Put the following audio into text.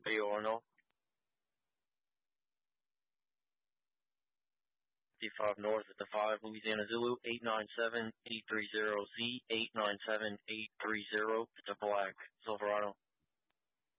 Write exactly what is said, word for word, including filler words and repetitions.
Radio Arnold. five North at the five, Louisiana Zulu, eight nine seven, eight three zero Z, eight nine seven, eight three zero. It's a black Silverado.